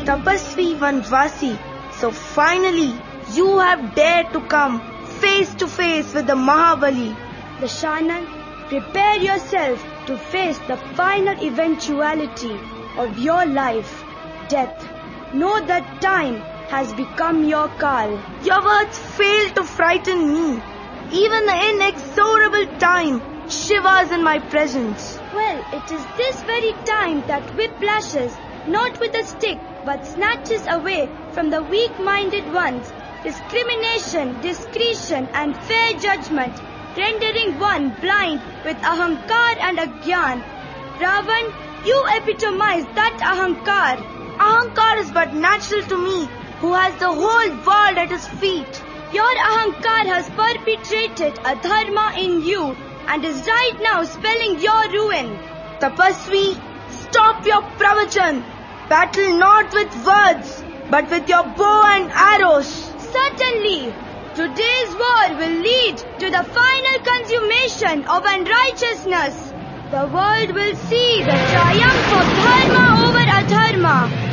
Tapasvi Vanvasi. So finally, you have dared to come face to face with the Mahabali. Dashanan, prepare yourself to face the final eventuality of your life, death. Know that time has become your call. Your words fail to frighten me. Even the inexorable time shivers in my presence. Well, it is this very time that whiplashes, not with a stick, but snatches away from the weak-minded ones discrimination, discretion, and fair judgment, rendering one blind with ahankar and agyan. Ravan, you epitomize that ahankar. Ahankar is but natural to me, who has the whole world at his feet. Your ahankar has perpetrated a dharma in you and is right now spelling your ruin. Tapasvi, stop your pravachan. Battle not with words, but with your bow and arrows. Certainly, today's war will lead to the final consummation of unrighteousness. The world will see the triumph of dharma over adharma.